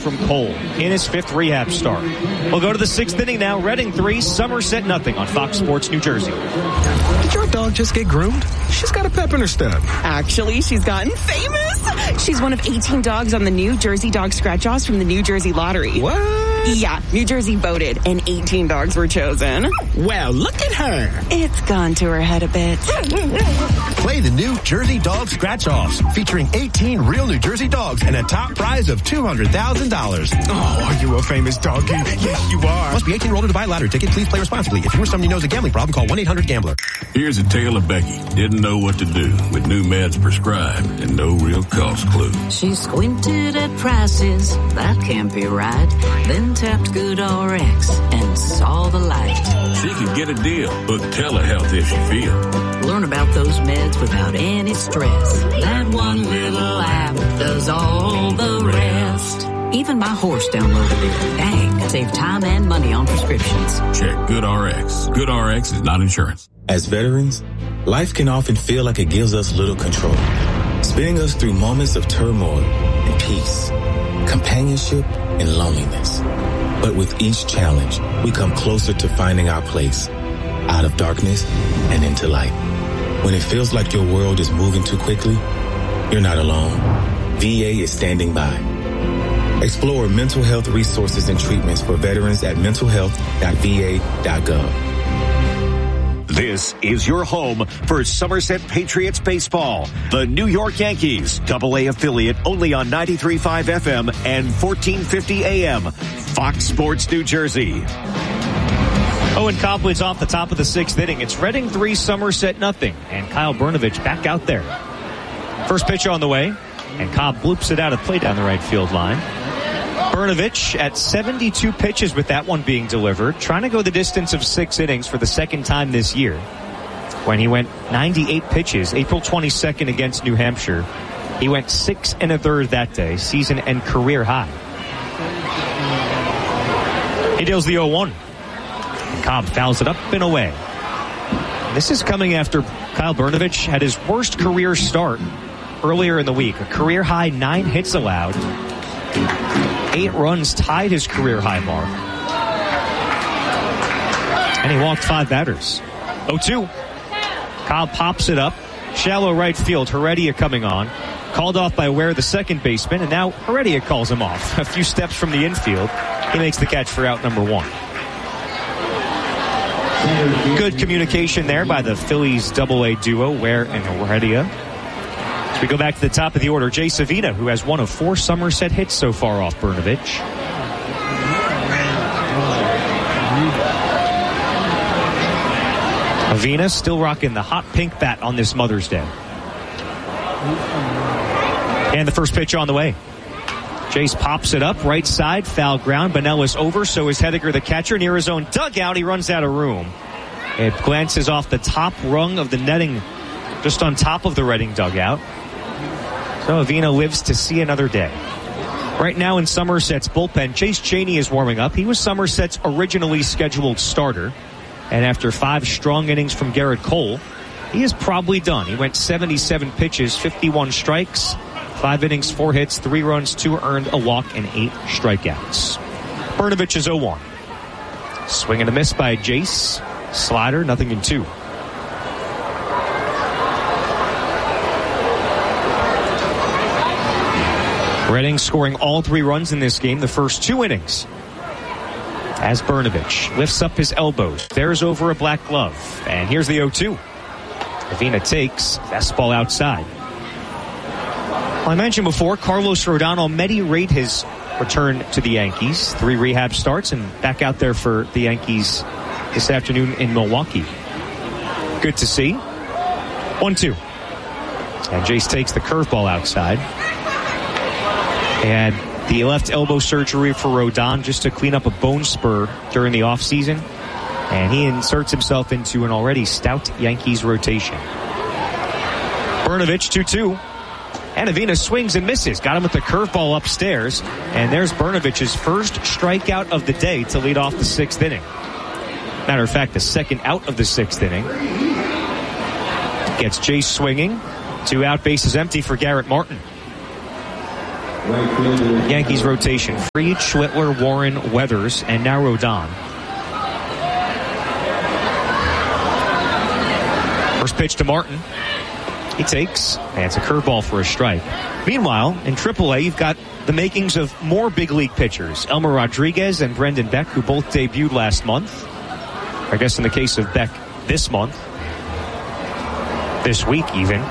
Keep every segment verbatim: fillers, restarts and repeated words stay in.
from Cole in his fifth rehab start. We'll go to the sixth inning now. Reading three, Somerset nothing on Fox Sports New Jersey. Did your dog just get groomed? She's got a pep in her step. Actually, she's gotten famous. She's one of eighteen dogs on the New Jersey Dog Scratch-Offs from the New Jersey Lottery. What? Yeah, New Jersey voted, and eighteen dogs were chosen. Well, look at her. It's gone to her head a bit. Play the New Jersey Dog Scratch-Offs, featuring eighteen real New Jersey dogs and a top prize of two hundred thousand dollars. Oh, are you a famous doggy? Yes, you are. Must be eighteen or older to buy a lottery ticket. Please play responsibly. If you or someone you know has a gambling problem, call one eight hundred gambler. Here's a tale of Becky. Didn't know what to do with new meds prescribed and no real cost clue. She squinted at prices, that can't be right. Then tapped GoodRx and saw the light. She could get a deal. Book telehealth if she feels. Learn about those meds without any stress. That one little app does all the rest. Even my horse downloaded it. Dang, save time and money on prescriptions. Check GoodRx. GoodRx is not insurance. As veterans, life can often feel like it gives us little control, spinning us through moments of turmoil and peace, companionship and loneliness. But with each challenge, we come closer to finding our place, out of darkness and into light. When it feels like your world is moving too quickly, you're not alone. V A is standing by. Explore mental health resources and treatments for veterans at mental health dot v a dot gov. This is your home for Somerset Patriots baseball. The New York Yankees, double A affiliate, only on ninety-three point five F M and fourteen fifty A M. Fox Sports New Jersey. Owen Cobb leads off the top of the sixth inning. It's Reading three, Somerset nothing. And Kyle Brnovich back out there. First pitch on the way. And Cobb bloops it out of play down the right field line. Brnovich at seventy-two pitches with that one being delivered, trying to go the distance of six innings for the second time this year. When he went ninety-eight pitches, April twenty-second against New Hampshire, he went six and a third that day, season and career high. He deals the oh one. And Cobb fouls it up and away. This is coming after Kyle Brnovich had his worst career start earlier in the week. A career high nine hits allowed. Eight runs tied his career high mark. And he walked five batters. oh two. Cobb pops it up. Shallow right field. Heredia coming on. Called off by Ware, the second baseman. And now Heredia calls him off. A few steps from the infield. He makes the catch for out number one. Good communication there by the Phillies double A duo, Ware and Heredia. We go back to the top of the order. Jay Savina, who has one of four Somerset hits so far off Brnovich. Avina still rocking the hot pink bat on this Mother's Day. And the first pitch on the way. Jace pops it up, right side, foul ground. Bonellis over, so is Hediger, the catcher, near his own dugout. He runs out of room. It glances off the top rung of the netting, just on top of the Reading dugout. So Avina lives to see another day. Right now in Somerset's bullpen, Chase Chaney is warming up. He was Somerset's originally scheduled starter. And after five strong innings from Garrett Cole, he is probably done. He went seventy-seven pitches, fifty-one strikes, five innings, four hits, three runs, two earned, a walk, and eight strikeouts. Brnovich is oh one. Swing and a miss by Jace. Slider, nothing in two. Reading scoring all three runs in this game, the first two innings. As Brnovich lifts up his elbows, bears over a black glove. And here's the oh two. Avina takes, fastball outside. Well, I mentioned before, Carlos Rodon already made his return to the Yankees. Three rehab starts and back out there for the Yankees this afternoon in Milwaukee. Good to see. one two. And Jace takes the curveball outside. And the left elbow surgery for Rodon just to clean up a bone spur during the offseason. And he inserts himself into an already stout Yankees rotation. Brnovich two two. And Avina swings and misses. Got him with the curveball upstairs. And there's Brnovich's first strikeout of the day to lead off the sixth inning. Matter of fact, the second out of the sixth inning. Gets Jace swinging. Two out, bases empty for Garrett Martin. Yankees rotation. Fried, Schwittler, Warren, Weathers, and now Rodon. First pitch to Martin. He takes, and it's a curveball for a strike. Meanwhile, in triple A, you've got the makings of more big league pitchers. Elmer Rodriguez and Brendan Beck, who both debuted last month. I guess in the case of Beck, this month. This week, even.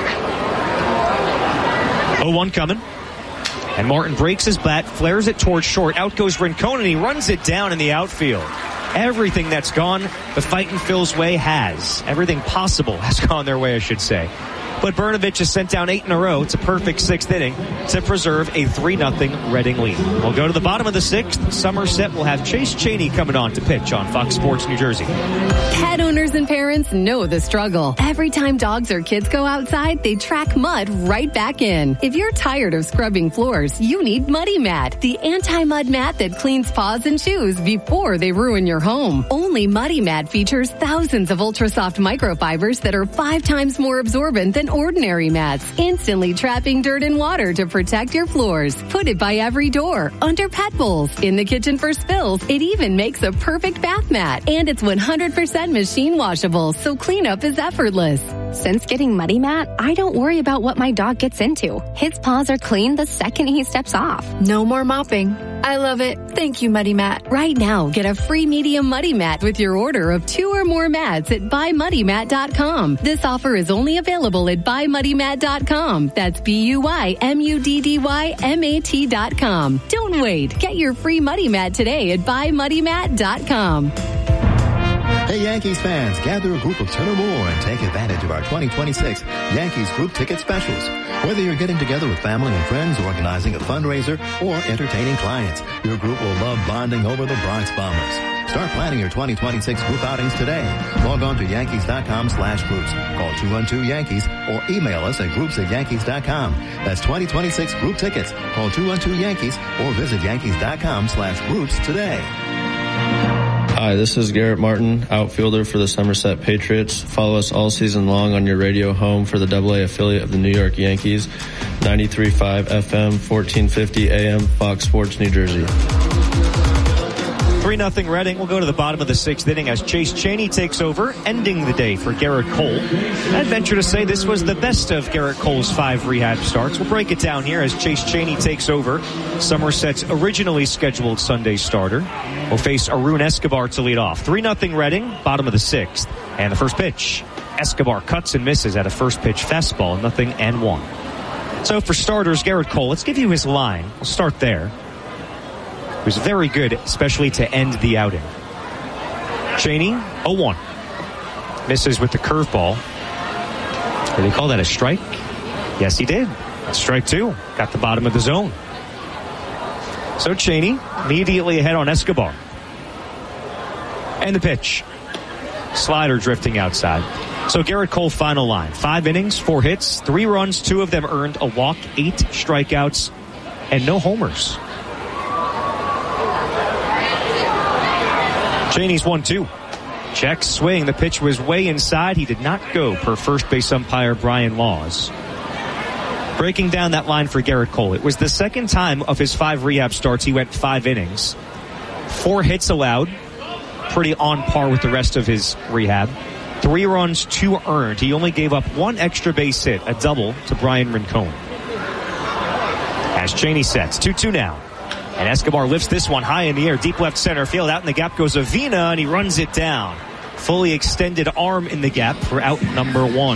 oh one coming. And Martin breaks his bat, flares it towards short. Out goes Rincon, and he runs it down in the outfield. Everything that's gone the Fightin' Phil's way has. Everything possible has gone their way, I should say. But Brnovich has sent down eight in a row. It's a perfect sixth inning to preserve a three nothing Reading lead. We'll go to the bottom of the sixth. Somerset will have Chase Cheney coming on to pitch on Fox Sports New Jersey. Pet owners and parents know the struggle. Every time dogs or kids go outside, they track mud right back in. If you're tired of scrubbing floors, you need Muddy Mat, the anti-mud mat that cleans paws and shoes before they ruin your home. Only Muddy Mat features thousands of ultra-soft microfibers that are five times more absorbent than ordinary mats, instantly trapping dirt and water to protect your floors. Put it by every door, under pet bowls, in the kitchen for spills. It even makes a perfect bath mat. And it's one hundred percent machine washable, so cleanup is effortless. Since getting Muddy Mat, I don't worry about what my dog gets into. His paws are clean the second he steps off. No more mopping. I love it. Thank you, Muddy Mat. Right now, get a free medium Muddy Mat with your order of two or more mats at buy muddy mat dot com. This offer is only available at buy muddy mat dot com. That's B U Y M U D D Y M A T dot com. Don't wait. Get your free Muddy Mat today at buy muddy mat dot com. Hey, Yankees fans, gather a group of ten or more and take advantage of our twenty twenty-six Yankees group ticket specials. Whether you're getting together with family and friends, organizing a fundraiser, or entertaining clients, your group will love bonding over the Bronx Bombers. Start planning your twenty twenty-six group outings today. Log on to yankees dot com slash groups. Call two one two Yankees or email us at groups at yankees dot com. That's twenty twenty-six group tickets. Call two one two Yankees or visit yankees dot com slash groups today. Hi, this is Garrett Martin, outfielder for the Somerset Patriots. Follow us all season long on your radio home for the double A affiliate of the New York Yankees, ninety-three point five F M, fourteen fifty A M, Fox Sports New Jersey. three nothing Reading. We'll go to the bottom of the sixth inning as Chase Cheney takes over, ending the day for Garrett Cole. I'd venture to say this was the best of Garrett Cole's five rehab starts. We'll break it down here as Chase Cheney takes over. Somerset's originally scheduled Sunday starter will face Arun Escobar to lead off. three nothing Reading, bottom of the sixth. And the first pitch, Escobar cuts and misses at a first pitch fastball, nothing and one. So for starters, Garrett Cole, let's give you his line. We'll start there. It was very good, especially to end the outing. Cheney, oh one. Misses with the curveball. Did they call that a strike? Yes, he did. Strike two. Got the bottom of the zone. So Cheney immediately ahead on Escobar. And the pitch. Slider drifting outside. So Garrett Cole, final line. Five innings, four hits, three runs, two of them earned, a walk, eight strikeouts, and no homers. Cheney's one two. Check, swing. The pitch was way inside. He did not go per first base umpire Brian Laws. Breaking down that line for Garrett Cole. It was the second time of his five rehab starts he went five innings. Four hits allowed. Pretty on par with the rest of his rehab. Three runs, two earned. He only gave up one extra base hit, a double to Brian Rincon. As Cheney sets, two two now. And Escobar lifts this one high in the air, deep left center field. Out in the gap goes Avina, and he runs it down. Fully extended arm in the gap for out number one.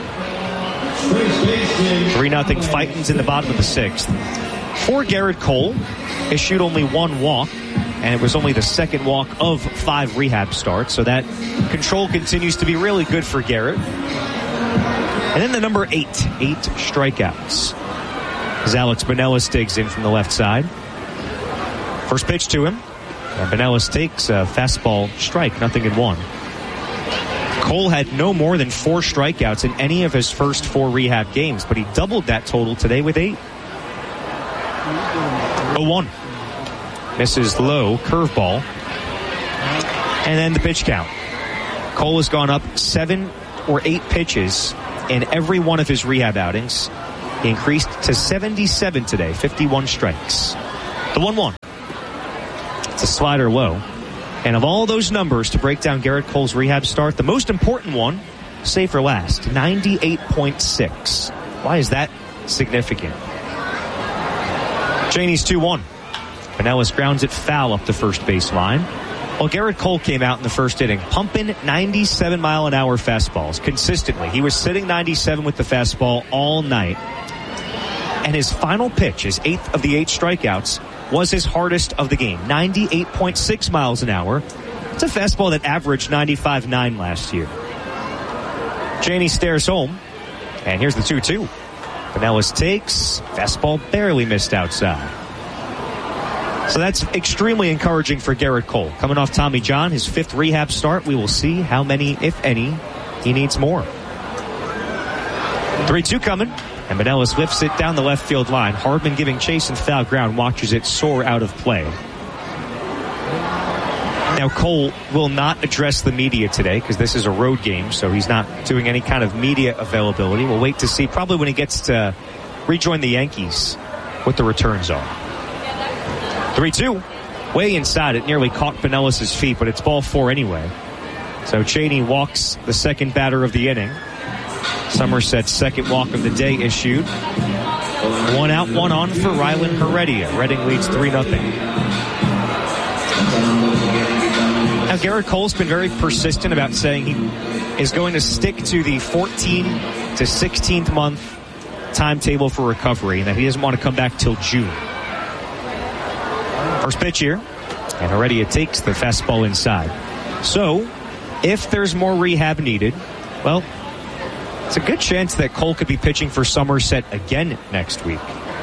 three nothing Fightins in the bottom of the sixth. For Garrett Cole, issued only one walk, and it was only the second walk of five rehab starts, so that control continues to be really good for Garrett. And then the number eight, eight strikeouts. As Alex Binelas digs in from the left side. First pitch to him. And Binelas takes a fastball strike, nothing in one. Cole had no more than four strikeouts in any of his first four rehab games, but he doubled that total today with eight. oh one. Misses low, curveball. And then the pitch count. Cole has gone up seven or eight pitches in every one of his rehab outings. He increased to seventy-seven today, fifty-one strikes. The one one. It's a slider low. And of all those numbers to break down Gerrit Cole's rehab start, the most important one, save for last, ninety-eight point six. Why is that significant? Cheney's two one. Pinellas grounds it foul up the first baseline. Well, Gerrit Cole came out in the first inning, pumping ninety-seven mile an hour fastballs consistently. He was sitting ninety-seven with the fastball all night. And his final pitch, his eighth of the eight strikeouts, was his hardest of the game, ninety-eight point six miles an hour. It's a fastball that averaged ninety-five point nine last year. Cheney stares home, and here's the two two. Pinellas takes, fastball barely missed outside. So that's extremely encouraging for Gerrit Cole. Coming off Tommy John, his fifth rehab start. We will see how many, if any, he needs more. three two coming, and Pinellas lifts it down the left field line. Hardman giving chase and foul ground, watches it soar out of play. Now, Cole will not address the media today because this is a road game, so he's not doing any kind of media availability. We'll wait to see probably when he gets to rejoin the Yankees what the returns are. three two. Way inside. It nearly caught Pinellas' feet, but it's ball four anyway. So Cheney walks the second batter of the inning. Somerset's second walk of the day issued. One out, one on for Rylan Heredia. Reading leads three nothing. Now, Gerrit Cole's been very persistent about saying he is going to stick to the fourteenth to sixteenth month timetable for recovery and that he doesn't want to come back till June. First pitch here, and Heredia takes the fastball inside. So, if there's more rehab needed, well, it's a good chance that Cole could be pitching for Somerset again next week.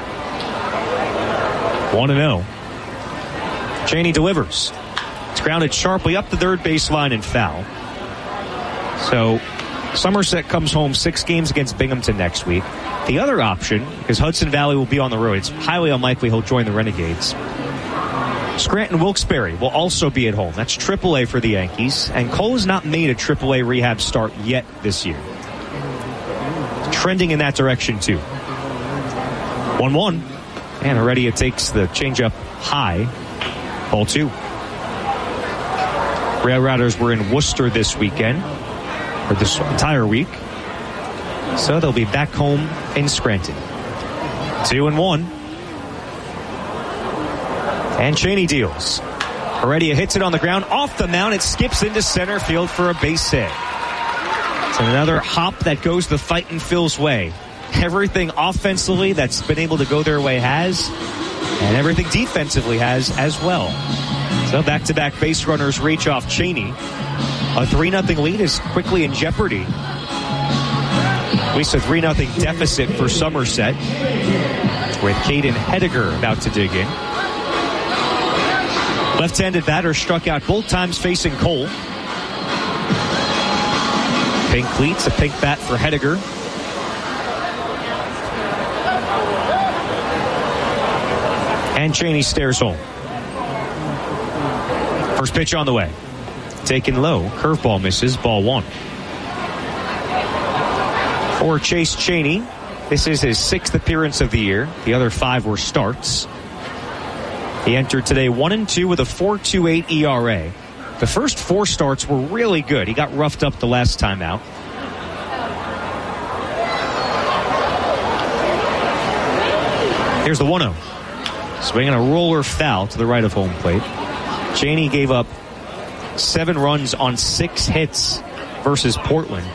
one and oh. Cheney delivers. It's grounded sharply up the third baseline and foul. So, Somerset comes home six games against Binghamton next week. The other option, because Hudson Valley will be on the road, it's highly unlikely he'll join the Renegades. Scranton Wilkes-Barre will also be at home. That's triple A for the Yankees. And Cole has not made a triple A rehab start yet this year. Trending in that direction, too. one one. And Heredia takes the changeup high. Ball two. Rail Riders were in Worcester this weekend, or this entire week. So they'll be back home in Scranton. Two and one. And Cheney deals. Heredia hits it on the ground. Off the mound, it skips into center field for a base hit. It's another hop that goes the fightin' Phil's way. Everything offensively that's been able to go their way has, and everything defensively has as well. So back-to-back base runners reach off Cheney. A three nothing lead is quickly in jeopardy. At least a three nothing deficit for Somerset, with Caden Hediger about to dig in. Left-handed batter struck out both times facing Cole. Pink cleats, a pink bat for Hediger. And Cheney stares home. First pitch on the way. Taken low. Curveball misses. Ball one. For Chase Cheney, this is his sixth appearance of the year. The other five were starts. He entered today one and two with a four point two eight E R A. The first four starts were really good. He got roughed up the last time out. Here's the one oh. Swinging a roller foul to the right of home plate. Cheney gave up seven runs on six hits versus Portland.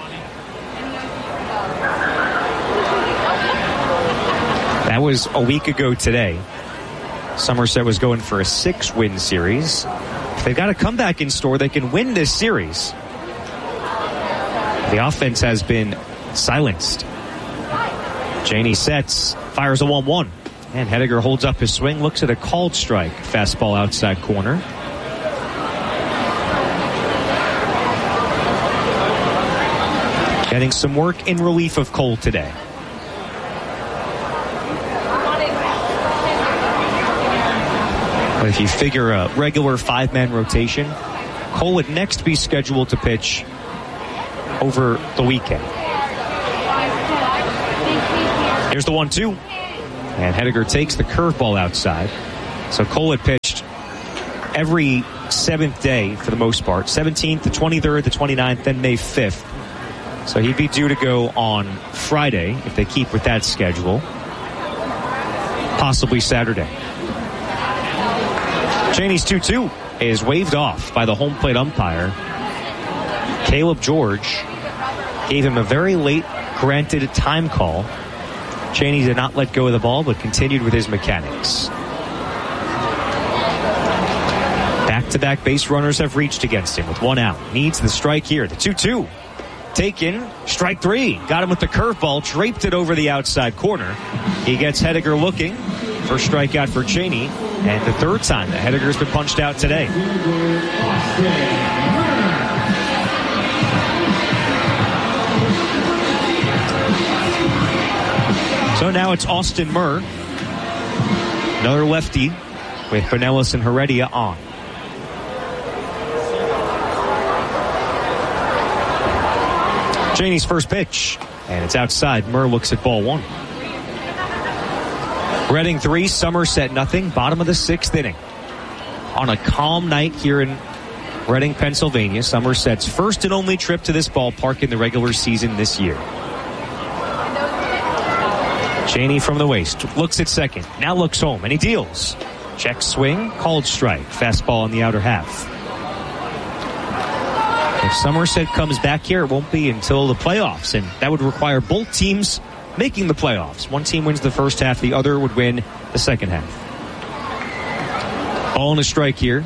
That was a week ago today. Somerset was going for a six-win series. If they've got a comeback in store, they can win this series. The offense has been silenced. Cheney sets, fires a one one. And Hediger holds up his swing, looks at a called strike. Fastball outside corner. Getting some work in relief of Cole today. But if you figure a regular five-man rotation, Cole would next be scheduled to pitch over the weekend. Here's the one two. And Hediger takes the curveball outside. So Cole had pitched every seventh day for the most part. seventeenth, the twenty-third, the twenty-ninth, then May fifth. So he'd be due to go on Friday if they keep with that schedule. Possibly Saturday. Cheney's two two is waved off by the home plate umpire. Caleb George gave him a very late granted time call. Cheney did not let go of the ball, but continued with his mechanics. Back-to-back base runners have reached against him with one out. Needs the strike here. The two two. Taken. Strike three. Got him with the curveball. Draped it over the outside corner. He gets Hediger looking. First strikeout for Cheney. And the third time that Hediger's been punched out today. So now it's Austin Murr. Another lefty with Pinellas and Heredia on. Cheney's first pitch, and it's outside. Murr looks at ball one. Reading three, Somerset nothing. Bottom of the sixth inning. On a calm night here in Reading, Pennsylvania, Somerset's first and only trip to this ballpark in the regular season this year. Cheney from the waist, looks at second, now looks home, and he deals. Check swing, called strike. Fastball on the outer half. If Somerset comes back here, it won't be until the playoffs, and that would require both teams making the playoffs. One team wins the first half, the other would win the second half. Ball and a strike here.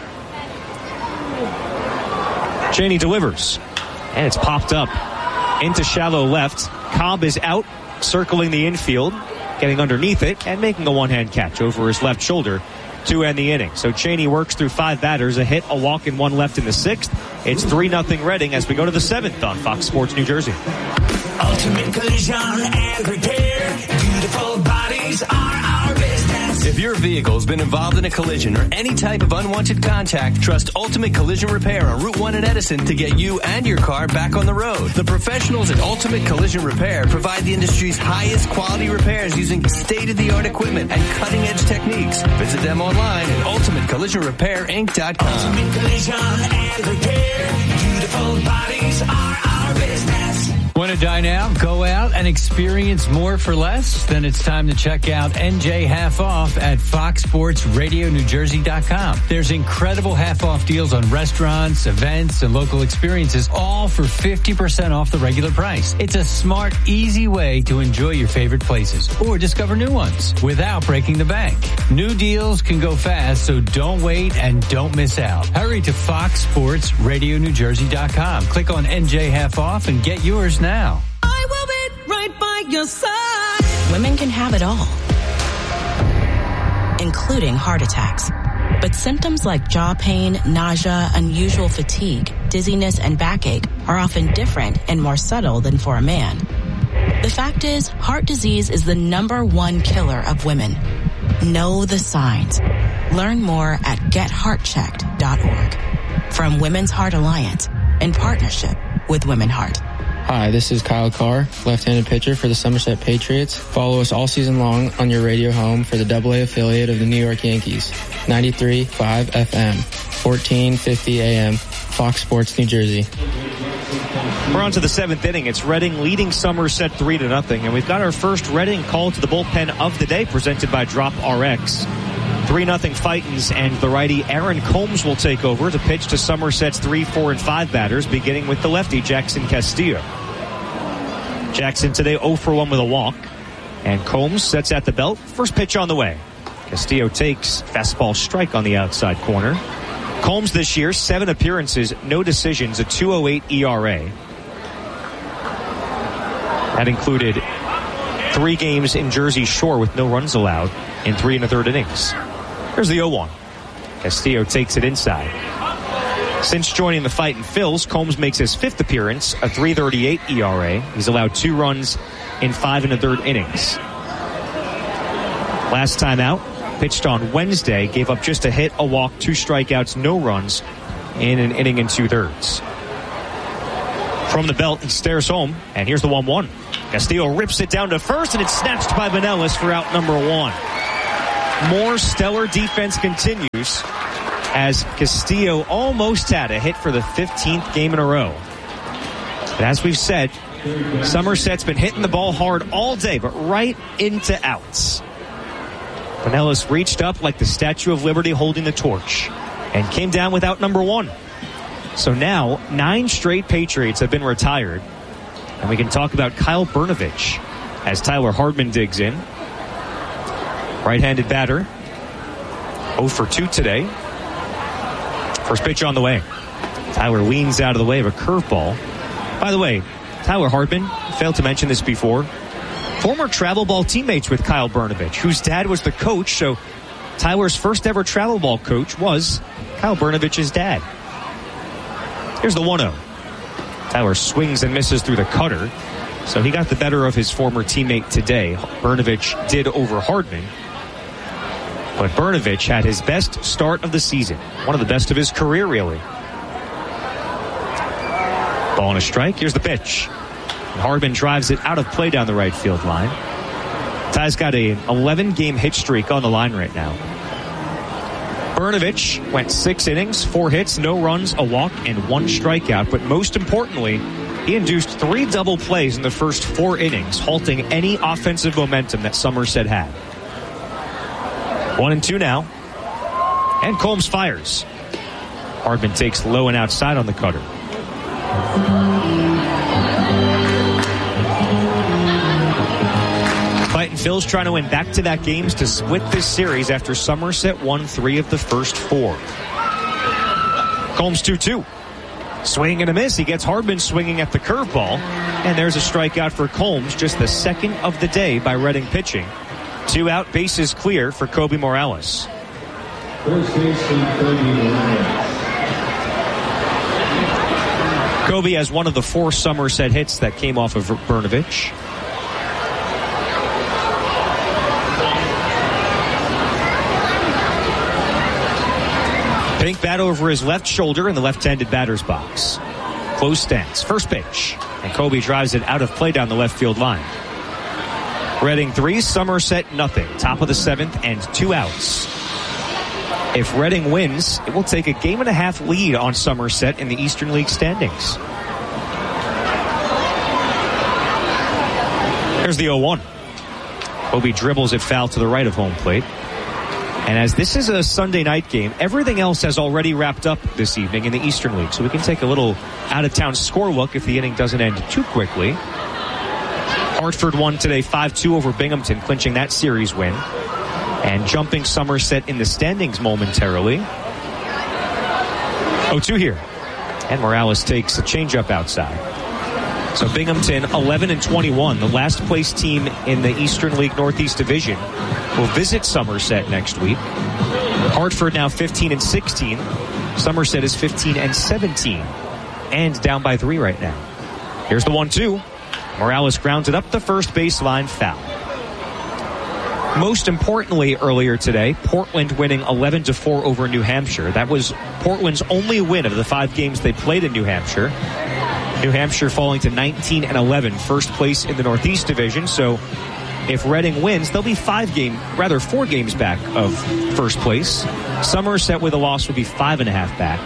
Cheney delivers, and it's popped up into shallow left. Cobb is out, circling the infield, getting underneath it, and making a one-hand catch over his left shoulder to end the inning. So Cheney works through five batters, a hit, a walk, and one left in the sixth. It's three nothing Reading as we go to the seventh on Fox Sports New Jersey. Ultimate Collision and Repair. Beautiful bodies are our business. If your vehicle's been involved in a collision or any type of unwanted contact, trust Ultimate Collision Repair on Route one in Edison to get you and your car back on the road. The professionals at Ultimate Collision Repair provide the industry's highest quality repairs using state-of-the-art equipment and cutting-edge techniques. Visit them online at ultimate collision repair inc dot com. Ultimate Collision and Repair. Beautiful bodies are our business. Want to dine out, go out, and experience more for less? Then it's time to check out N J Half Off at fox sports radio new jersey dot com. There's incredible half-off deals on restaurants, events, and local experiences, all for fifty percent off the regular price. It's a smart, easy way to enjoy your favorite places or discover new ones without breaking the bank. New deals can go fast, so don't wait and don't miss out. Hurry to fox sports radio new jersey dot com. Click on N J Half Off and get yours now. Now. I will be right by your side. Women can have it all, including heart attacks. But symptoms like jaw pain, nausea, unusual fatigue, dizziness, and backache are often different and more subtle than for a man. The fact is, heart disease is the number one killer of women. Know the signs. Learn more at get heart checked dot org. From Women's Heart Alliance, in partnership with Women Heart. Hi, this is Kyle Carr, left-handed pitcher for the Somerset Patriots. Follow us all season long on your radio home for the double A affiliate of the New York Yankees. ninety-three point five F M, fourteen fifty A M, Fox Sports New Jersey. We're on to the seventh inning. It's Reading leading Somerset three to nothing, and we've got our first Reading call to the bullpen of the day, presented by Drop R X. three nothing Fightins, and the righty Aaron Combs will take over to pitch to Somerset's three, four, and five batters, beginning with the lefty Jackson Castillo. Jackson today oh for one with a walk, and Combs sets at the belt. First pitch on the way. Castillo takes fastball strike on the outside corner. Combs this year, seven appearances, no decisions, a two oh eight E R A. That included three games in Jersey Shore with no runs allowed in three and a third innings. Here's the oh one. Castillo takes it inside. Since joining the fight in Phils, Combs makes his fifth appearance, a three thirty-eight E R A. He's allowed two runs in five and a third innings. Last time out, pitched on Wednesday, gave up just a hit, a walk, two strikeouts, no runs in an inning and two thirds. From the belt, he stares home, and here's the one one. Castillo rips it down to first, and it's snatched by Manelis for out number one. More stellar defense continues as Castillo almost had a hit for the fifteenth game in a row. But as we've said, Somerset's been hitting the ball hard all day, but right into outs. Manelis reached up like the Statue of Liberty holding the torch and came down with out number one. So now, nine straight Patriots have been retired. And we can talk about Kyle Brnovich as Tyler Hardman digs in. Right-handed batter. oh for two today. First pitch on the way. Tyler leans out of the way of a curveball. By the way, Tyler Hardman, failed to mention this before, former travel ball teammates with Kyle Brnovich, whose dad was the coach. So Tyler's first ever travel ball coach was Kyle Brnovich's dad. Here's the one oh. Tyler swings and misses through the cutter. So he got the better of his former teammate today. Brnovich did over Hardman. But Brnovich had his best start of the season. One of the best of his career, really. Ball and a strike. Here's the pitch. And Hardman drives it out of play down the right field line. Ty's got an eleven-game hit streak on the line right now. Brnovich went six innings, four hits, no runs, a walk, and one strikeout. But most importantly, he induced three double plays in the first four innings, halting any offensive momentum that Somerset had. One and two now. And Combs fires. Hardman takes low and outside on the cutter. Fighting Phil's trying to win back-to-back games to split this series after Somerset won three of the first four. Combs two two. Swing and a miss. He gets Hardman swinging at the curveball. And there's a strikeout for Combs, just the second of the day by Reading pitching. Two out, bases clear for Kobe Morales. First baseman Kobe Morales. Kobe has one of the four Somerset hits that came off of Brnovich. Pink bat over his left shoulder in the left-handed batter's box. Close stance. First pitch. And Kobe drives it out of play down the left field line. Reading three, Somerset nothing. Top of the seventh and two outs. If Reading wins, it will take a game and a half lead on Somerset in the Eastern League standings. Here's the oh one. Kobe dribbles it foul to the right of home plate. And as this is a Sunday night game, everything else has already wrapped up this evening in the Eastern League. So we can take a little out-of-town score look if the inning doesn't end too quickly. Hartford won today five two over Binghamton, clinching that series win. And jumping Somerset in the standings momentarily. oh two here. And Morales takes a changeup outside. So Binghamton eleven and twenty-one, the last place team in the Eastern League Northeast Division, will visit Somerset next week. Hartford now fifteen and sixteen. Somerset is fifteen and seventeen. And down by three right now. Here's the one two. Morales grounded up the first baseline, foul. Most importantly, earlier today, Portland winning eleven to four over New Hampshire. That was Portland's only win of the five games they played in New Hampshire. New Hampshire falling to nineteen and eleven, first place in the Northeast Division. So if Reading wins, they'll be five game, rather four games back of first place. Somerset with a loss would be five and a half back.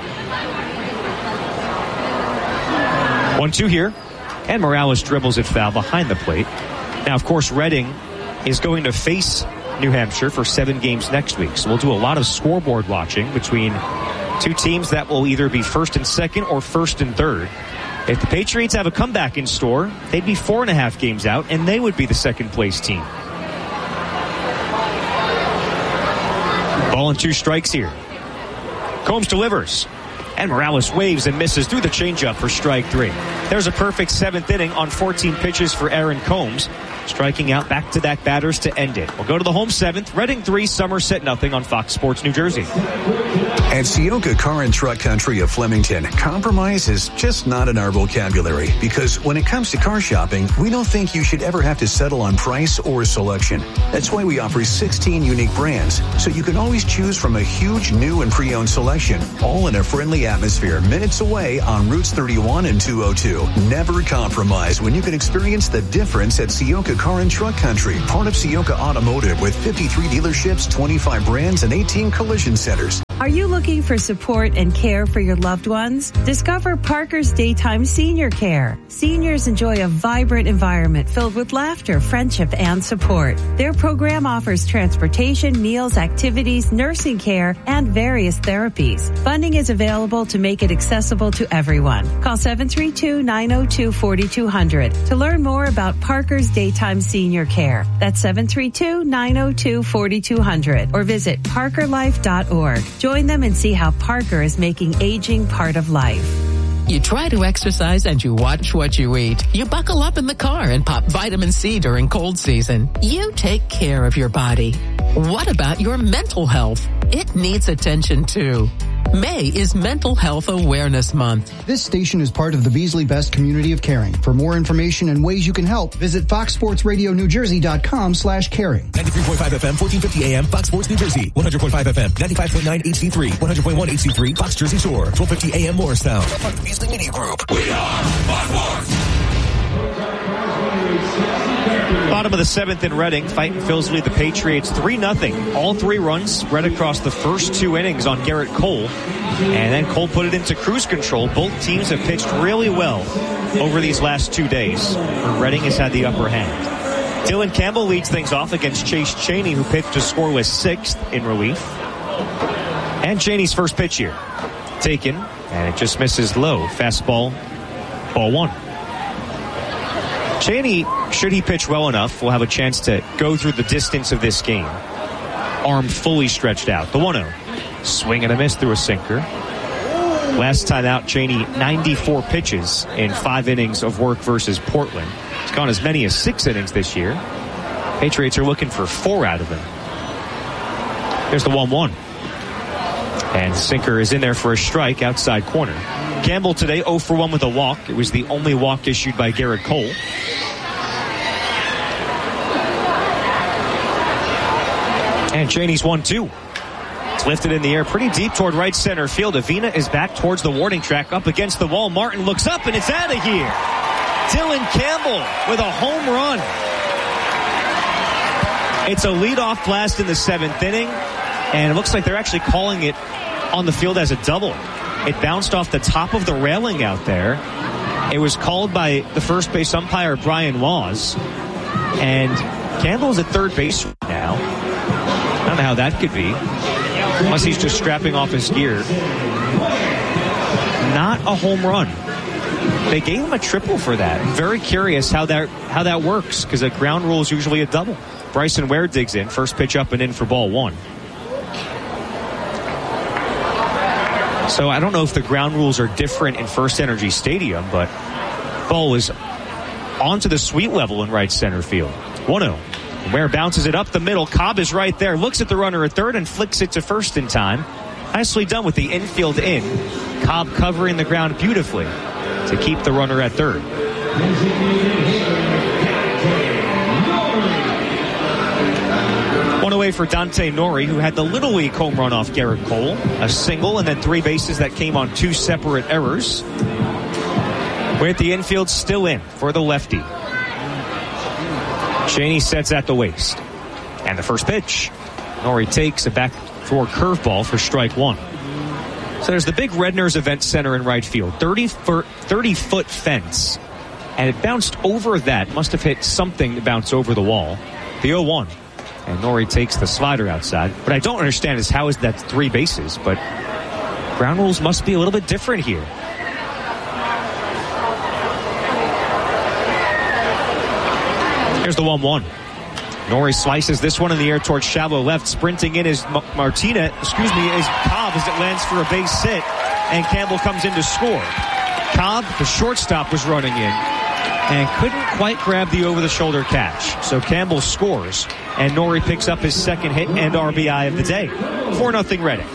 one two here. And Morales dribbles it foul behind the plate. Now, of course, Reading is going to face New Hampshire for seven games next week. So we'll do a lot of scoreboard watching between two teams that will either be first and second or first and third. If the Patriots have a comeback in store, they'd be four and a half games out, and they would be the second place team. Ball and two strikes here. Combs delivers. And Morales waves and misses through the changeup for strike three. There's a perfect seventh inning on fourteen pitches for Aaron Combs. striking out back-to-back batters to end it. We'll go to the home seventh. Reading three, Somerset nothing on Fox Sports New Jersey. At Ciocca Car and Truck Country of Flemington, compromise is just not in our vocabulary because when it comes to car shopping, we don't think you should ever have to settle on price or selection. That's why we offer sixteen unique brands, so you can always choose from a huge new and pre-owned selection, all in a friendly atmosphere minutes away on Routes thirty-one and two oh two. Never compromise when you can experience the difference at Ciocca Car and Truck Country, part of Ciocca Automotive with fifty-three dealerships, twenty-five brands, and eighteen collision centers. Are you looking for support and care for your loved ones? Discover Parker's Daytime Senior Care. Seniors enjoy a vibrant environment filled with laughter, friendship, and support. Their program offers transportation, meals, activities, nursing care, and various therapies. Funding is available to make it accessible to everyone. Call seven three two, nine oh two, four two zero zero to learn more about Parker's Daytime Senior Care. That's seven three two, nine oh two, four two zero zero or visit parker life dot org. Join them and see how Parker is making aging part of life. You try to exercise and you watch what you eat. You buckle up in the car and pop vitamin C during cold season. You take care of your body. What about your mental health? It needs attention too. May is Mental Health Awareness Month. This station is part of the Beasley Best community of caring. For more information and ways you can help, visit fox sports radio new jersey dot com slash caring. ninety-three point five F M, fourteen fifty A M, Fox Sports New Jersey. one hundred point five F M, ninety-five point nine H C three, one hundred point one H C three, Fox Jersey Shore. twelve fifty A M Morristown. Part of the Beasley Media Group. We are Fox Sports. Bottom of the seventh in Reading, fighting Phil's lead the Patriots three nothing. All three runs spread across the first two innings on Garrett Cole. And then Cole put it into cruise control. Both teams have pitched really well over these last two days. Reading has had the upper hand. Dylan Campbell leads things off against Chase Chaney, who pitched a scoreless sixth in relief. And Chaney's first pitch here. Taken, and it just misses low. Fastball, ball one. Chaney, should he pitch well enough, will have a chance to go through the distance of this game. Arm fully stretched out. The one oh. Swing and a miss through a sinker. Last time out, Chaney, ninety-four pitches in five innings of work versus Portland. He's gone as many as six innings this year. Patriots are looking for four out of him. There's the one one. And sinker is in there for a strike outside corner. Campbell today oh for one with a walk. It was the only walk issued by Garrett Cole. And Chaney's one two. It's lifted in the air pretty deep toward right center field. Avina is back towards the warning track, up against the wall. Martin looks up and it's out of here. Dylan Campbell with a home run. It's a leadoff blast in the seventh inning, and it looks like they're actually calling it on the field as a double. It bounced off the top of the railing out there. It was called by the first base umpire, Brian Laws. And Campbell's at third base right now. I don't know how that could be. Unless he's just strapping off his gear. Not a home run. They gave him a triple for that. I'm very curious how that how that works, because a ground rule is usually a double. Bryson Ware digs in. First pitch up and in for ball one. So I don't know if the ground rules are different in First Energy Stadium, but ball is onto the sweet level in right center field. one oh. Ware bounces it up the middle. Cobb is right there. Looks at the runner at third and flicks it to first in time. Nicely done with the infield in. Cobb covering the ground beautifully to keep the runner at third. One away for Dante Nori, who had the Little League home run off Garrett Cole. A single and then three bases that came on two separate errors. With the infield still in for the lefty. Chaney sets at the waist. And the first pitch. Nori takes a back for curveball for strike one. So there's the big Redner's Event Center in right field. thirty foot fence. And it bounced over that. Must have hit something to bounce over the wall. The oh one. And Nori takes the slider outside. What I don't understand is how is that three bases, but ground rules must be a little bit different here. Here's the one one. Nori slices this one in the air towards shallow left. Sprinting in is M- Martinez, excuse me, is Cobb as it lands for a base hit. And Campbell comes in to score. Cobb, the shortstop, was running in. and couldn't quite grab the over-the-shoulder catch. So Campbell scores, and Norrie picks up his second hit and R B I of the day. four nothing Reading.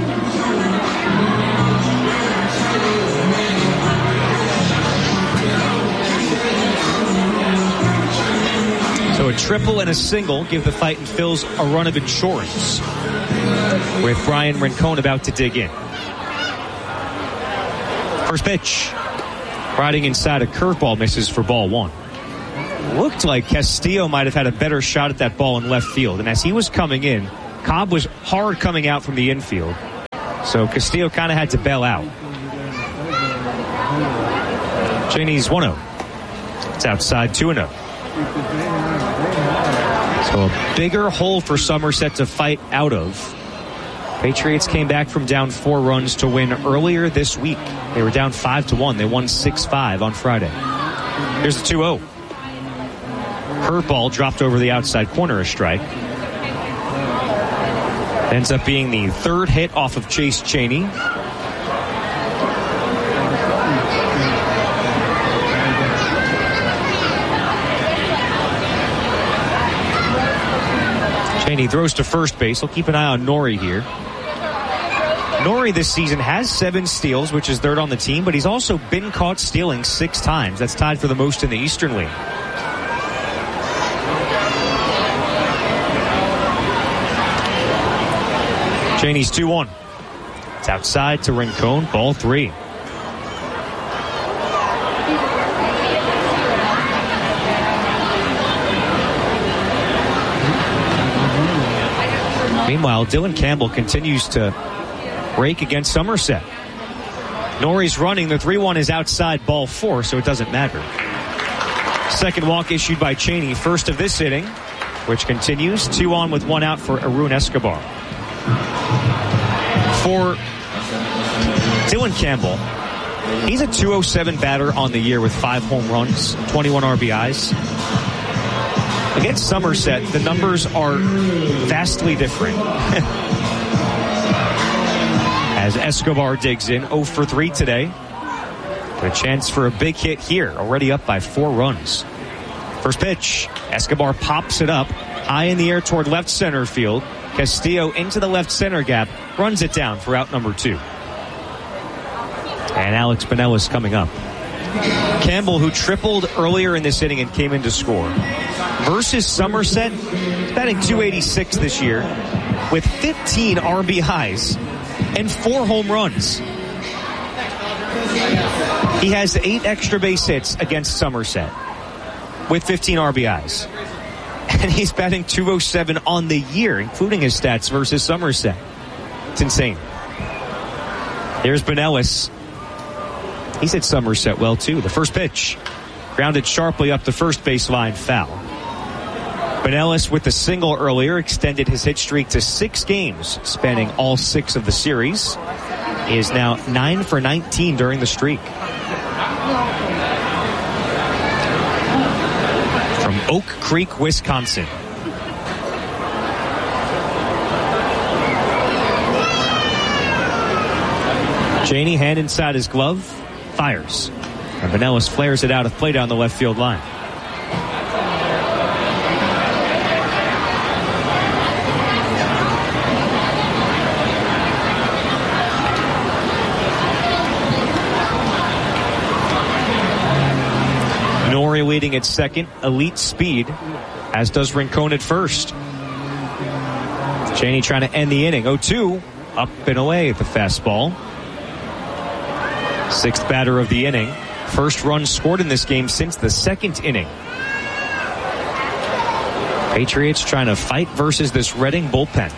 So a triple and a single give the Fightin' Phils a run of insurance, with Brian Rincon about to dig in. First pitch. Riding inside, a curveball misses for ball one. Looked like Castillo might have had a better shot at that ball in left field. And as he was coming in, Cobb was hard coming out from the infield. So Castillo kind of had to bail out. Cheney's one oh. It's outside two and oh. So a bigger hole for Somerset to fight out of. Patriots came back from down four runs to win earlier this week. They were down five to one. They won six five on Friday. Here's the two oh. Curveball dropped over the outside corner, a strike. Ends up being the third hit off of Chase Cheney. Cheney throws to first base. He'll keep an eye on Norrie here. Norrie this season has seven steals, which is third on the team, but he's also been caught stealing six times. That's tied for the most in the Eastern League. Cheney's two one. It's outside to Rincon, ball three. Meanwhile, Dylan Campbell continues to break against Somerset. Norrie's running. The three one is outside, ball four, so it doesn't matter. Second walk issued by Cheney, first of this inning, which continues. Two on with one out for Arun Escobar. For Dylan Campbell, he's a two oh seven batter on the year with five home runs, twenty-one R B Is. Against Somerset, the numbers are vastly different. As Escobar digs in, oh for three today. A chance for a big hit here, already up by four runs. First pitch, Escobar pops it up, high in the air toward left center field. Castillo into the left center gap, runs it down for out number two. And Alex Binelas coming up. Campbell, who tripled earlier in this inning and came in to score. Versus Somerset, batting two eighty-six this year with fifteen R B Is and four home runs. He has eight extra base hits against Somerset with fifteen R B Is. And he's batting two oh seven on the year, including his stats versus Somerset. It's insane. Here's Binelas. He's hit Somerset well, too. The first pitch, grounded sharply up the first baseline, foul. Binelas, with the single earlier, extended his hit streak to six games, spanning all six of the series. He is now nine for nineteen during the streak. From Oak Creek, Wisconsin. Cheney, hand inside his glove, fires. And Binelas flares it out of play down the left field line. Norrie leading at second, elite speed, as does Rincon at first. Cheney trying to end the inning. oh two, up and away at the fastball. Sixth batter of the inning. First run scored in this game since the second inning. Patriots trying to fight versus this Reading bullpen.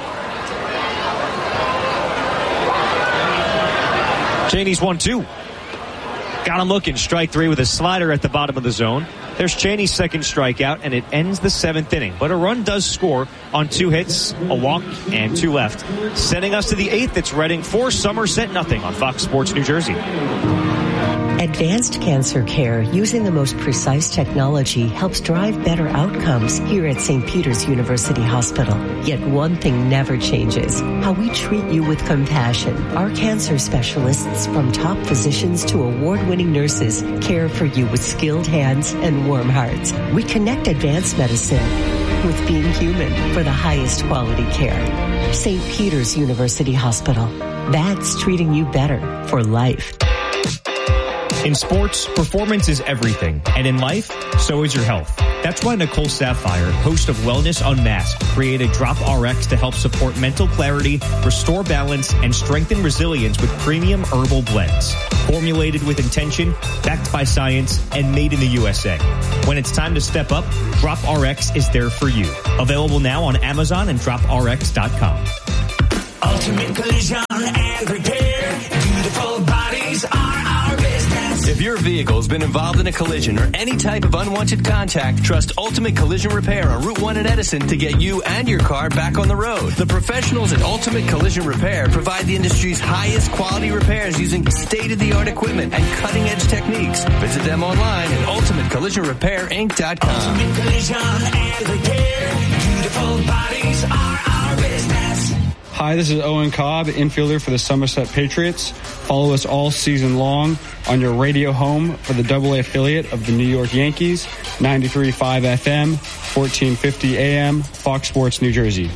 Cheney's one two. Got him looking. Strike three with a slider at the bottom of the zone. There's Cheney's second strikeout, and it ends the seventh inning. But a run does score on two hits, a walk, and two left. Sending us to the eighth. It's Reading four, Somerset nothing on Fox Sports New Jersey. Advanced cancer care using the most precise technology helps drive better outcomes here at Saint Peter's University Hospital. Yet one thing never changes: how we treat you with compassion. Our cancer specialists, from top physicians to award-winning nurses, care for you with skilled hands and warm hearts. We connect advanced medicine with being human for the highest quality care. Saint Peter's University Hospital. That's treating you better for life. In sports, performance is everything. And in life, so is your health. That's why Nicole Sapphire, host of Wellness Unmasked, created Drop R X to help support mental clarity, restore balance, and strengthen resilience with premium herbal blends. Formulated with intention, backed by science, and made in the U S A. When it's time to step up, Drop R X is there for you. Available now on Amazon and drop R X dot com. Ultimate Collision and Repair. Beautiful bodies are our business. If your vehicle's been involved in a collision or any type of unwanted contact, trust Ultimate Collision Repair on Route one in Edison to get you and your car back on the road. The professionals at Ultimate Collision Repair provide the industry's highest quality repairs using state-of-the-art equipment and cutting-edge techniques. Visit them online at ultimate collision repair inc dot com. Ultimate Collision and Repair. Beautiful bodies are our business. Hi, this is Owen Cobb, infielder for the Somerset Patriots. Follow us all season long on your radio home for the double A affiliate of the New York Yankees, ninety-three point five F M, fourteen fifty A M, Fox Sports, New Jersey.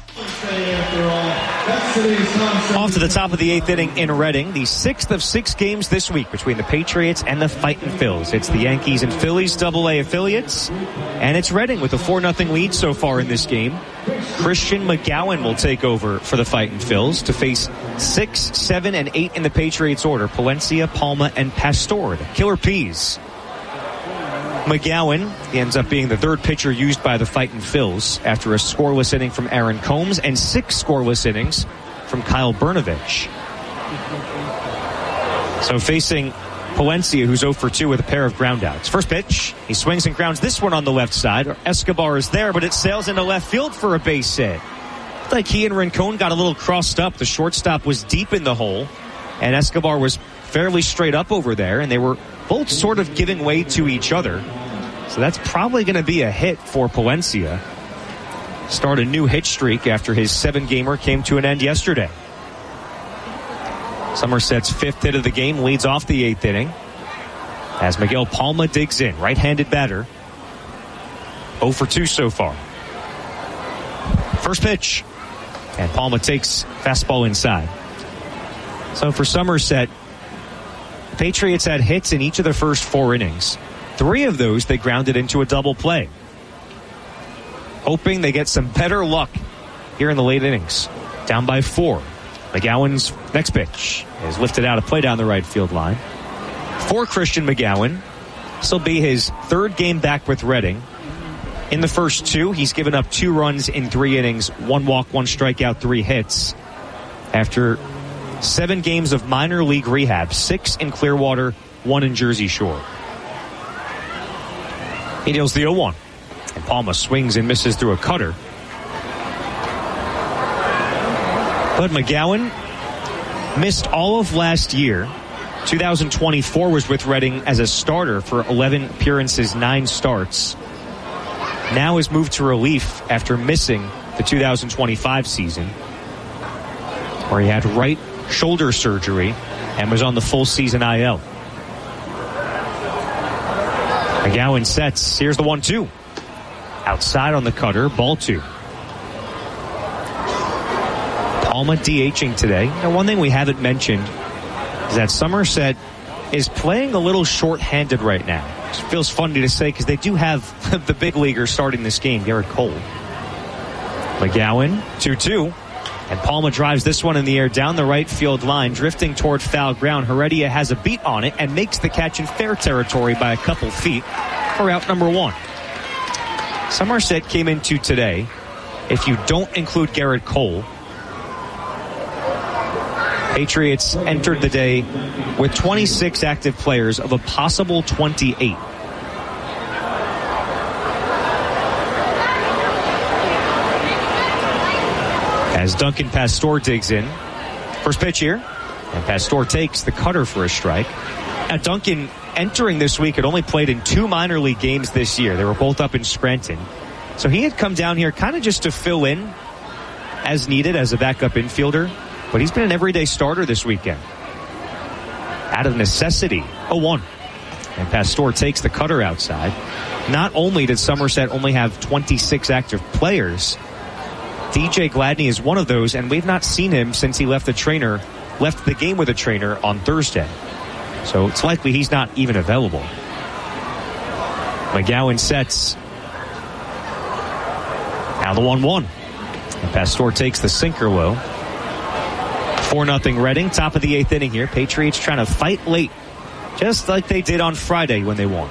Off to the top of the eighth inning in Reading, the sixth of six games this week between the Patriots and the Fightin' Phils. It's the Yankees and Phillies double A affiliates, and it's Reading with a four nothing lead so far in this game. Christian McGowan will take over for the Fightin' Phils to face six, seven, and eight in the Patriots order: Palencia, Palma, and Pastor, the Killer Peas. McGowan ends up being the third pitcher used by the Fightin' Phils after a scoreless inning from Aaron Combs and six scoreless innings from Kyle Brnovich. So facing Palencia, who's oh for two with a pair of groundouts. First pitch, he swings and grounds this one on the left side. Escobar is there, but it sails into left field for a base hit. Looked like he and Rincon got a little crossed up. The shortstop was deep in the hole, and Escobar was fairly straight up over there, and they were both sort of giving way to each other. So that's probably going to be a hit for Palencia. Start a new hit streak after his seven-gamer came to an end yesterday. Somerset's fifth hit of the game leads off the eighth inning as Miguel Palma digs in, right-handed batter. oh for two so far. First pitch, and Palma takes fastball inside. So for Somerset, the Patriots had hits in each of the first four innings. Three of those they grounded into a double play, hoping they get some better luck here in the late innings. Down by four. McGowan's next pitch is lifted out of play down the right field line. For Christian McGowan, this will be his third game back with Reading. In the first two, he's given up two runs in three innings, one walk, one strikeout, three hits. After seven games of minor league rehab, six in Clearwater, one in Jersey Shore. He deals the oh one. And Palma swings and misses through a cutter. But McGowan missed all of last year. twenty twenty-four was with Reading as a starter for eleven appearances, nine starts. Now is moved to relief after missing the two thousand twenty-five season, where he had right shoulder surgery and was on the full season I L. McGowan sets. Here's the one two. Outside on the cutter, ball two. Palma DHing today. Now, one thing we haven't mentioned is that Somerset is playing a little short-handed right now. It feels funny to say because they do have the big leaguer starting this game, Garrett Cole. McGowan, two two. And Palma drives this one in the air down the right field line, drifting toward foul ground. Heredia has a beat on it and makes the catch in fair territory by a couple feet for out number one. Somerset came into today, if you don't include Garrett Cole, Patriots entered the day with twenty-six active players of a possible twenty-eight. As Duncan Pastor digs in. First pitch here. And Pastor takes the cutter for a strike. Now, Duncan, entering this week, had only played in two minor league games this year. They were both up in Scranton. So he had come down here kind of just to fill in as needed as a backup infielder. But he's been an everyday starter this weekend. Out of necessity, oh one. And Pastor takes the cutter outside. Not only did Somerset only have twenty-six active players, D J Gladney is one of those, and we've not seen him since he left the trainer, left the game with a trainer on Thursday. So it's likely he's not even available. McGowan sets. Now the one one. And Pastor takes the sinker low. four nothing Reading, top of the eighth inning here. Patriots trying to fight late, just like they did on Friday when they won.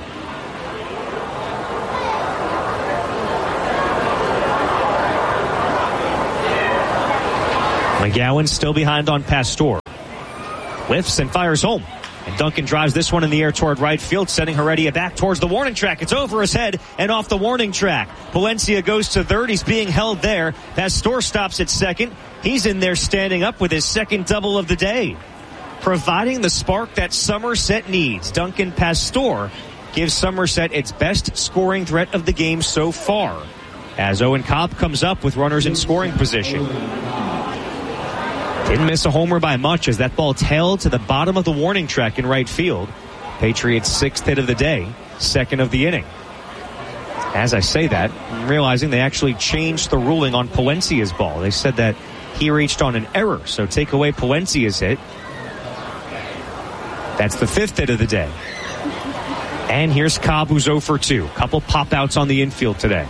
McGowan still behind on Pastor. Lifts and fires home. And Duncan drives this one in the air toward right field, sending Heredia back towards the warning track. It's over his head and off the warning track. Palencia goes to third. He's being held there. Pastor stops at second. He's in there standing up with his second double of the day, providing the spark that Somerset needs. Duncan Pastor gives Somerset its best scoring threat of the game so far, as Owen Cobb comes up with runners in scoring position. Didn't miss a homer by much as that ball tailed to the bottom of the warning track in right field. Patriots' sixth hit of the day, second of the inning. As I say that, I'm realizing they actually changed the ruling on Palencia's ball. They said that he reached on an error, so take away Palencia's hit. That's the fifth hit of the day. And here's Cobb, who's oh for two. Couple pop-outs on the infield today.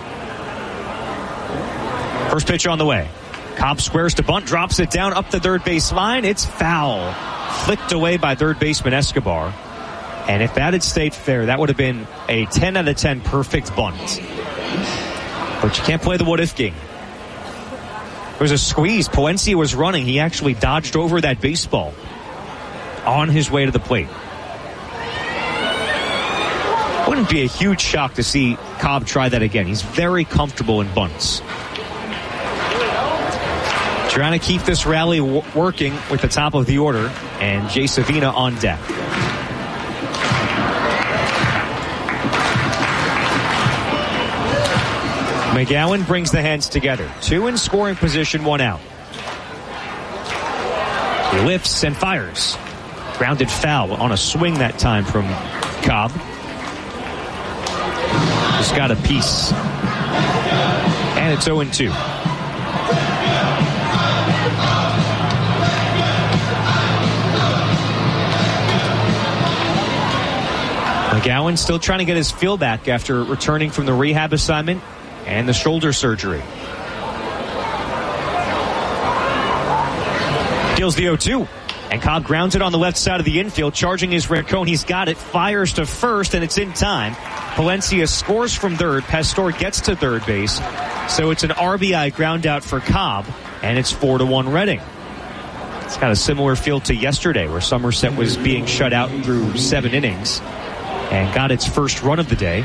First pitch on the way. Cobb squares to bunt, drops it down up the third base line. It's foul. Flicked away by third baseman Escobar. And if that had stayed fair, that would have been a ten out of ten perfect bunt. But you can't play the what-if game. There was a squeeze. Palencia was running. He actually dodged over that baseball on his way to the plate. Wouldn't be a huge shock to see Cobb try that again. He's very comfortable in bunts. Trying to keep this rally w- working with the top of the order, and Jay Savina on deck. McGowan brings the hands together. Two in scoring position, one out. He lifts and fires. Grounded foul on a swing that time from Cobb. Just got a piece. And it's oh and two. McGowan still trying to get his feel back after returning from the rehab assignment and the shoulder surgery. Deals the oh two. And Cobb grounds it on the left side of the infield, charging his Rincon. He's got it, fires to first, and it's in time. Palencia scores from third. Pastor gets to third base. So it's an R B I ground out for Cobb, and it's four to one Reading. It's got a similar feel to yesterday, where Somerset was being shut out through seven innings and got its first run of the day.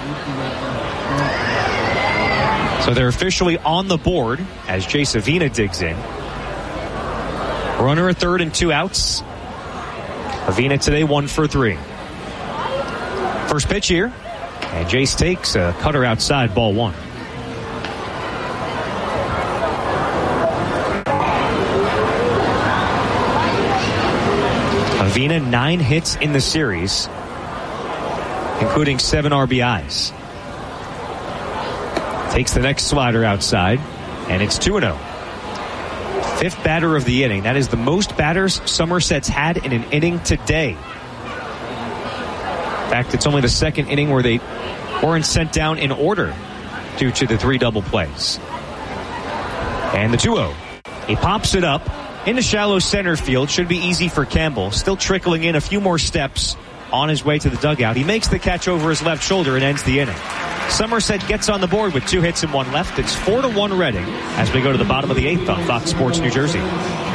So they're officially on the board as Jay Savina digs in. Runner at third and two outs. Avina today one for three. First pitch here. And Jace takes a cutter outside, ball one. Avina, nine hits in the series, including seven R B Is. Takes the next slider outside, and it's two and oh. Fifth batter of the inning. That is the most batters Somerset's had in an inning today. In fact, it's only the second inning where they weren't sent down in order due to the three double plays. And the two oh. He pops it up into shallow center field. Should be easy for Campbell. Still trickling in a few more steps on his way to the dugout. He makes the catch over his left shoulder and ends the inning. Somerset gets on the board with two hits and one left. It's four to one Reading as we go to the bottom of the eighth on Fox Sports New Jersey.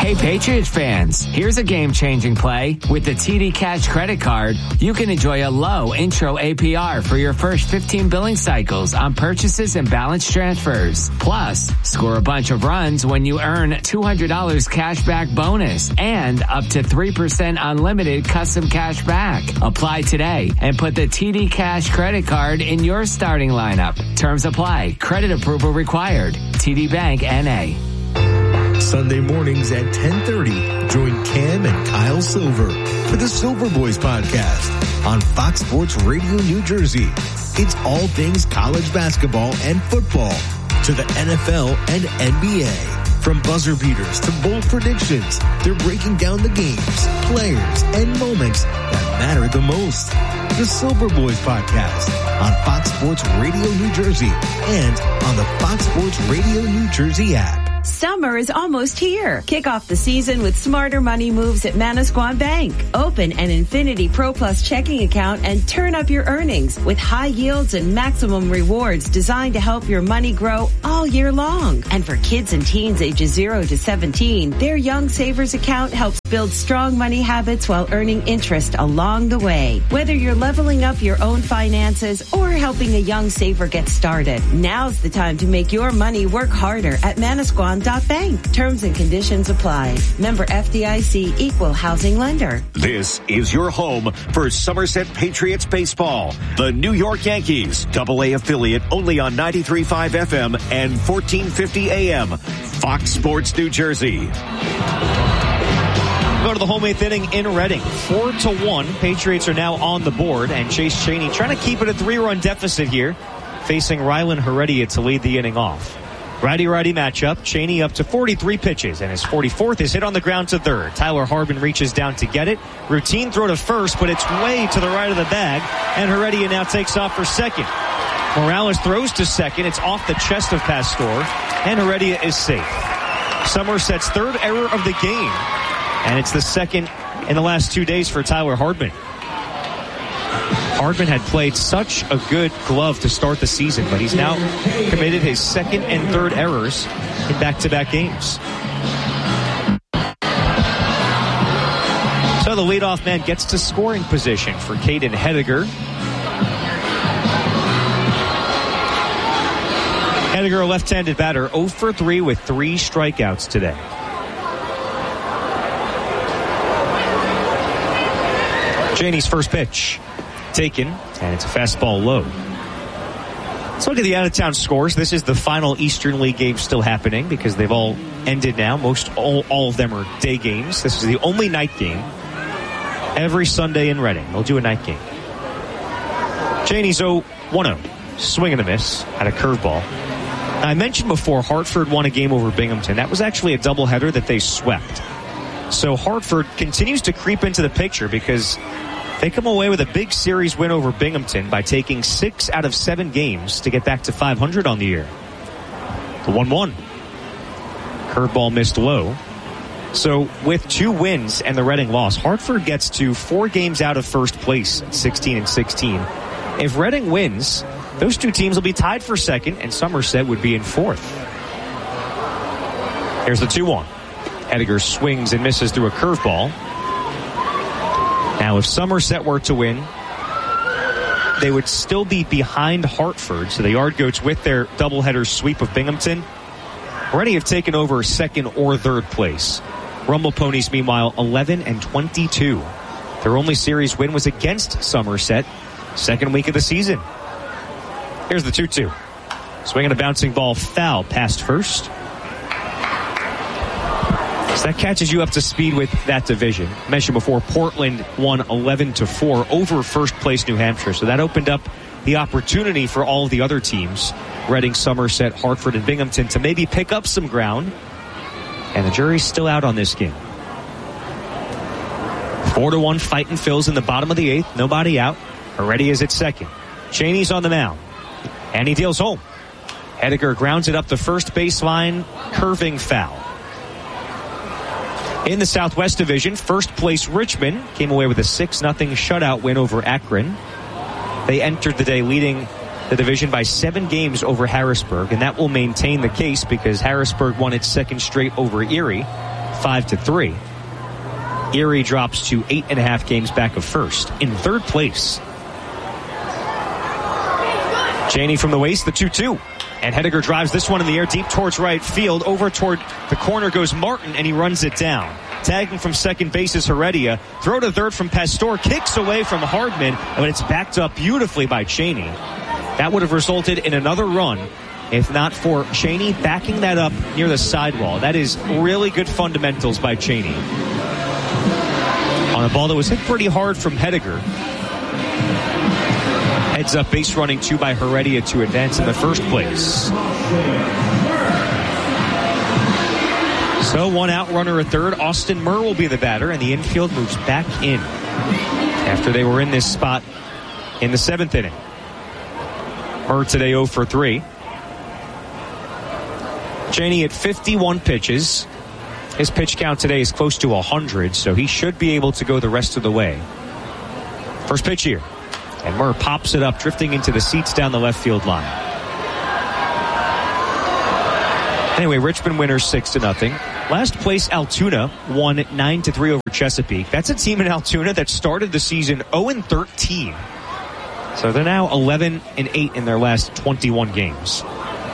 Hey, Patriots fans, here's a game-changing play. With the T D Cash credit card, you can enjoy a low intro A P R for your first fifteen billing cycles on purchases and balance transfers. Plus, score a bunch of runs when you earn two hundred dollars cash back bonus and up to three percent unlimited custom cash back. Apply today and put the T D Cash credit card in your starting lineup. Terms apply. Credit approval required. T D Bank N A. Sunday mornings at ten thirty, join Cam and Kyle Silver for the Silver Boys podcast on Fox Sports Radio New Jersey. It's all things college basketball and football to the N F L and N B A. From buzzer beaters to bold predictions, they're breaking down the games, players, and moments that matter the most. The Silver Boys podcast on Fox Sports Radio New Jersey and on the Fox Sports Radio New Jersey app. Summer is almost here. Kick off the season with smarter money moves at Manasquan Bank. Open an Infinity Pro Plus checking account and turn up your earnings with high yields and maximum rewards designed to help your money grow all year long. And for kids and teens ages zero to seventeen, their Young Savers account helps build strong money habits while earning interest along the way. Whether you're leveling up your own finances or helping a young saver get started, now's the time to make your money work harder at Manasquan Bank. Terms and conditions apply. Member F D I C, Equal Housing Lender. This is your home for Somerset Patriots baseball. The New York Yankees, double A affiliate, only on ninety-three point five F M and fourteen fifty A M. Fox Sports New Jersey. Go to the home eighth inning in Reading. Four to one. Patriots are now on the board, and Chase Chaney trying to keep it a three-run deficit here, facing Rylan Heredia to lead the inning off. Righty-righty matchup. Chaney up to forty-three pitches, and his forty-fourth is hit on the ground to third. Tyler Harbin reaches down to get it. Routine throw to first, but it's way to the right of the bag, and Heredia now takes off for second. Morales throws to second. It's off the chest of Pastor, and Heredia is safe. Somerset's third error of the game, and it's the second in the last two days for Tyler Harbin. Hardman had played such a good glove to start the season, but he's now committed his second and third errors in back-to-back games. So the leadoff man gets to scoring position for Caden Hediger. Hediger, a left-handed batter, oh for three with three strikeouts today. Chaney's first pitch. Taken, and it's a fastball low. Let's look at the out-of-town scores. This is the final Eastern League game still happening because they've all ended now. Most, all, all of them are day games. This is the only night game every Sunday in Reading. They'll do a night game. Chaney's oh one oh. Swing and a miss. Had a curveball. I mentioned before Hartford won a game over Binghamton. That was actually a doubleheader that they swept. So Hartford continues to creep into the picture because they come away with a big series win over Binghamton by taking six out of seven games to get back to five hundred on the year. The one one. Curveball missed low. So with two wins and the Reading loss, Hartford gets to four games out of first place at sixteen and sixteen. If Reading wins, those two teams will be tied for second, and Somerset would be in fourth. Here's the two one. Hediger swings and misses through a curveball. Now, if Somerset were to win, they would still be behind Hartford. So the Yard Goats, with their doubleheader sweep of Binghamton, already have taken over second or third place. Rumble Ponies, meanwhile, eleven and twenty-two. Their only series win was against Somerset, second week of the season. Here's the two two. Swinging a bouncing ball foul past first. So that catches you up to speed with that division. I mentioned before, Portland won eleven to four over first place New Hampshire. So that opened up the opportunity for all of the other teams, Reading, Somerset, Hartford, and Binghamton, to maybe pick up some ground. And the jury's still out on this game. Four to one fighting Phils in the bottom of the eighth. Nobody out. Heredia is at second. Chaney's on the mound. And he deals home. Hediger grounds it up the first baseline, curving foul. In the Southwest Division, first place Richmond came away with a six nothing shutout win over Akron. They entered the day leading the division by seven games over Harrisburg, and that will maintain the case because Harrisburg won its second straight over Erie. five to three. Erie drops to eight and a half games back of first. In third place, Cheney from the waist, the two two. And Hediger drives this one in the air deep towards right field. Over toward the corner goes Martin, and he runs it down. Tagging from second base is Heredia. Throw to third from Pastor. Kicks away from Hardman, but it's backed up beautifully by Cheney. That would have resulted in another run if not for Cheney backing that up near the sidewall. That is really good fundamentals by Cheney. On a ball that was hit pretty hard from Hediger. Heads up base running two by Heredia to advance in the first place. So one out runner at third. Austin Murr will be the batter, and the infield moves back in after they were in this spot in the seventh inning. Murr today oh for three. Cheney at fifty-one pitches. His pitch count today is close to one hundred, so he should be able to go the rest of the way. First pitch here. And Murr pops it up, drifting into the seats down the left field line. Anyway, Richmond winners six to nothing. Last place Altoona won nine to three over Chesapeake. That's a team in Altoona that started the season oh and thirteen. So they're now eleven and eight in their last twenty-one games.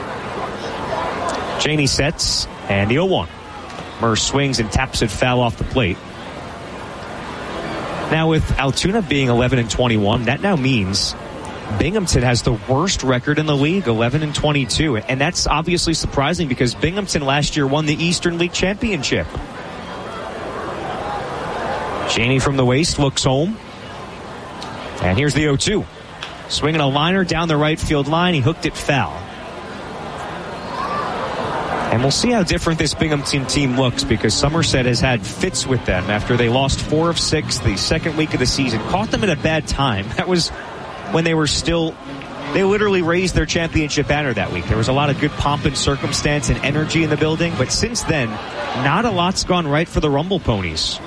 Cheney sets, and the oh one. Murr swings and taps it foul off the plate. Now with Altoona being eleven and twenty-one, that now means Binghamton has the worst record in the league, eleven and twenty-two. And that's obviously surprising because Binghamton last year won the Eastern League Championship. Cheney from the waist looks home. And here's the oh two. Swinging a liner down the right field line. He hooked it foul. And we'll see how different this Binghamton team looks because Somerset has had fits with them after they lost four of six the second week of the season. Caught them at a bad time. That was when they were still, they literally raised their championship banner that week. There was a lot of good pomp and circumstance and energy in the building. But since then, not a lot's gone right for the Rumble Ponies.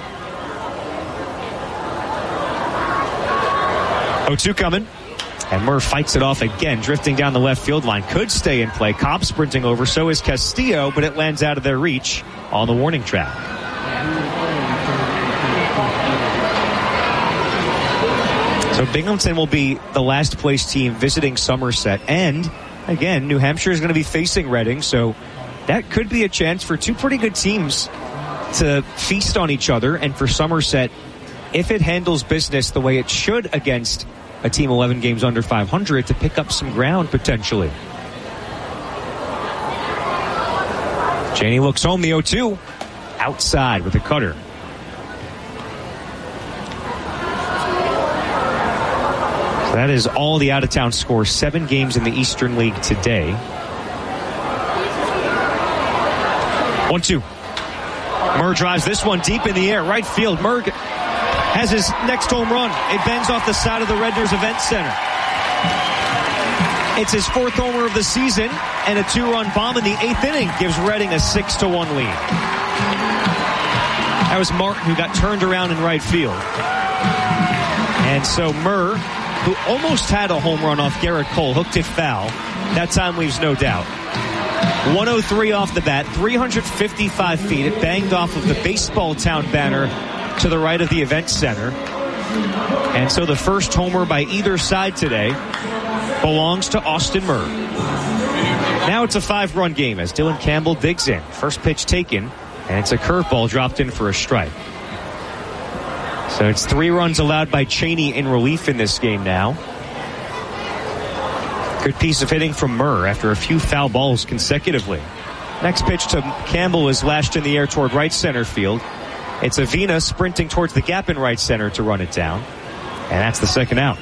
oh two coming. And Murr fights it off again, drifting down the left field line. Could stay in play. Cobb sprinting over. So is Castillo, but it lands out of their reach on the warning track. So Binghamton will be the last place team visiting Somerset. And, again, New Hampshire is going to be facing Reading. So that could be a chance for two pretty good teams to feast on each other. And for Somerset, if it handles business the way it should against a team eleven games under five hundred, to pick up some ground potentially. Cheney looks home, the oh two. Outside with a cutter. So that is all the out-of-town scores. Seven games in the Eastern League today. one two. Murr drives this one deep in the air. Right field. Murr has his next home run. It bends off the side of the Redners Event Center. It's his fourth homer of the season, and a two-run bomb in the eighth inning gives Reading a six to one lead. That was Martin who got turned around in right field. And so Murr, who almost had a home run off Garrett Cole, hooked it foul. That time leaves no doubt. one oh three off the bat, three hundred fifty-five feet. It banged off of the Baseball Town banner to the right of the event center. And so the first homer by either side today belongs to Austin Murr. Now it's a five-run game as Dylan Campbell digs in. First pitch taken, and it's a curveball dropped in for a strike. So it's three runs allowed by Cheney in relief in this game now. Good piece of hitting from Murr after a few foul balls consecutively. Next pitch to Campbell is lashed in the air toward right center field. It's Avina sprinting towards the gap in right center to run it down. And that's the second out.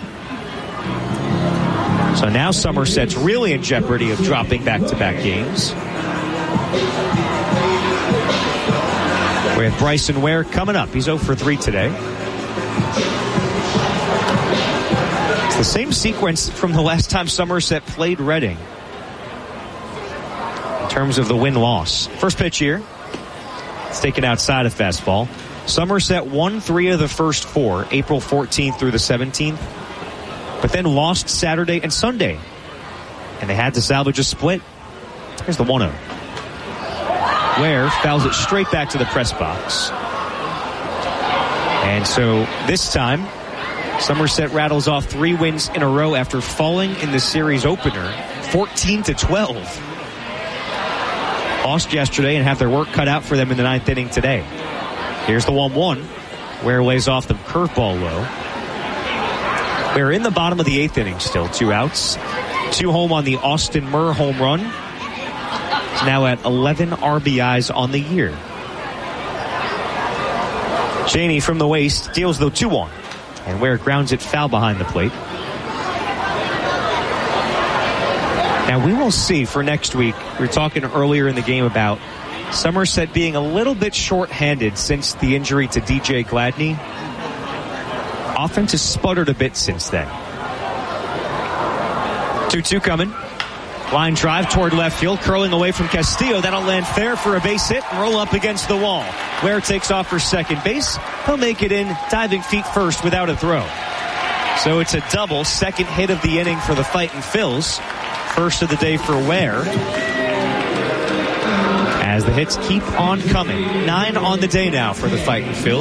So now Somerset's really in jeopardy of dropping back-to-back games. With Bryson Ware coming up. He's oh for three today. It's the same sequence from the last time Somerset played Reading in terms of the win-loss. First pitch here. It's taken outside of fastball. Somerset won three of the first four, April fourteenth through the seventeenth, but then lost Saturday and Sunday. And they had to salvage a split. Here's the one oh. Ware fouls it straight back to the press box. And so this time, Somerset rattles off three wins in a row after falling in the series opener, fourteen to twelve. Lost yesterday and have their work cut out for them in the ninth inning today. Here's the one one. Ware lays off the curveball low. We're in the bottom of the eighth inning still. Two outs. Two home on the Austin Murr home run. He's now at eleven R B Is on the year. Cheney from the waist deals the two one. And Ware grounds it foul behind the plate. Now we will see for next week. We were talking earlier in the game about Somerset being a little bit short-handed since the injury to D J Gladney. Offense has sputtered a bit since then. two two coming. Line drive toward left field, curling away from Castillo. That'll land fair for a base hit and roll up against the wall. Ware takes off for second base. He'll make it in, diving feet first without a throw. So it's a double, second hit of the inning for the Fightin' Phils. First of the day for Ware. As the hits keep on coming. Nine on the day now for the Fightin' Phils.